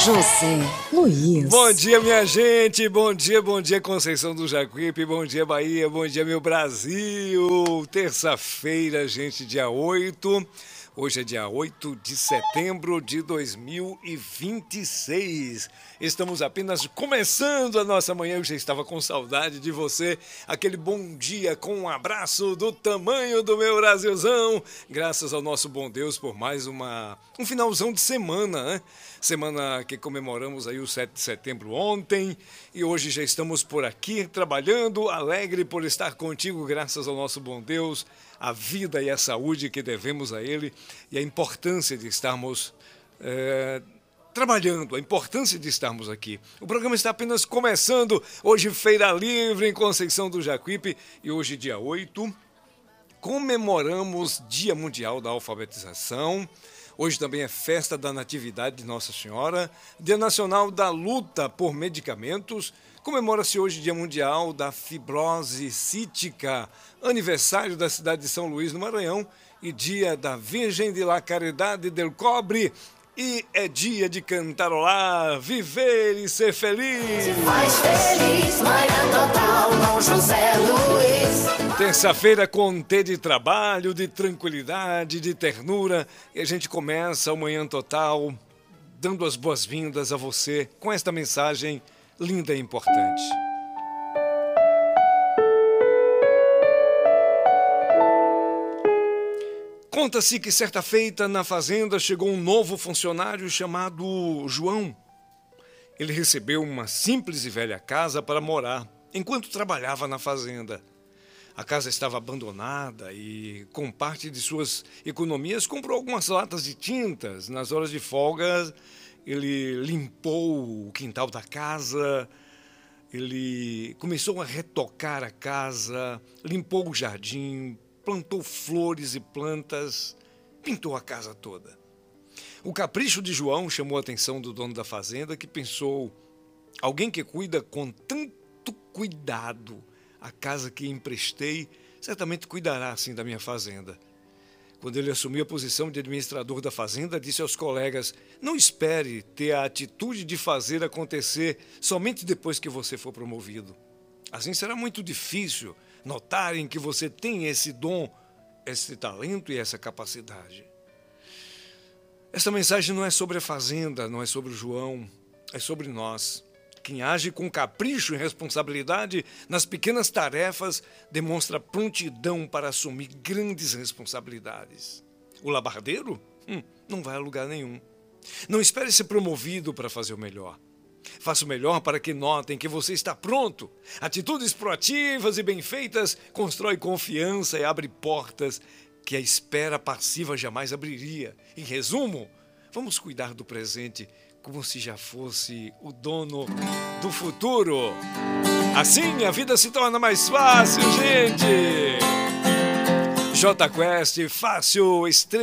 José Luiz. Bom dia, minha gente. Bom dia, Conceição do Jacuípe. Bom dia, Bahia. Bom dia, meu Brasil. Terça-feira, gente, dia 8. Hoje é dia 8 de setembro de 2026. Estamos apenas começando a nossa manhã. Eu já estava com saudade de você. Aquele bom dia com um abraço do tamanho do meu Brasilzão. Graças ao nosso bom Deus por mais um finalzão de semana, né? Semana que comemoramos aí o 7 de setembro ontem. E hoje já estamos por aqui trabalhando, alegre por estar contigo, graças ao nosso bom Deus, a vida e a saúde que devemos a Ele e a importância de estarmos trabalhando, a importância de estarmos aqui. O programa está apenas começando. Hoje, Feira Livre em Conceição do Jacuípe e hoje, dia 8, comemoramos Dia Mundial da Alfabetização. Hoje também é Festa da Natividade de Nossa Senhora, Dia Nacional da Luta por Medicamentos, comemora-se hoje Dia Mundial da Fibrose Cística, aniversário da cidade de São Luís, no Maranhão, e Dia da Virgem de la Caridade del Cobre, e é dia de cantarolar, viver e ser feliz. Te faz feliz, manhã total com José Luiz. Terça-feira com T de trabalho, de tranquilidade, de ternura. E a gente começa o Manhã Total dando as boas-vindas a você com esta mensagem linda e importante. Conta-se que certa feita na fazenda chegou um novo funcionário chamado João. Ele recebeu uma simples e velha casa para morar enquanto trabalhava na fazenda. A casa estava abandonada e, com parte de suas economias, comprou algumas latas de tintas. Nas horas de folga, ele limpou o quintal da casa, ele começou a retocar a casa, limpou o jardim, plantou flores e plantas, pintou a casa toda. O capricho de João chamou a atenção do dono da fazenda, que pensou: alguém que cuida com tanto cuidado a casa que emprestei, certamente cuidará assim da minha fazenda. Quando ele assumiu a posição de administrador da fazenda, disse aos colegas: não espere ter a atitude de fazer acontecer somente depois que você for promovido. Assim será muito difícil notarem que você tem esse dom, esse talento e essa capacidade. Essa mensagem não é sobre a fazenda, não é sobre o João, é sobre nós. Quem age com capricho e responsabilidade nas pequenas tarefas demonstra prontidão para assumir grandes responsabilidades. O labardeiro não vai a lugar nenhum. Não espere ser promovido para fazer o melhor. Faça o melhor para que notem que você está pronto. Atitudes proativas e bem feitas constroem confiança e abrem portas que a espera passiva jamais abriria. Em resumo, vamos cuidar do presente como se já fosse o dono do futuro. Assim a vida se torna mais fácil, gente. J Quest, fácil, extremo.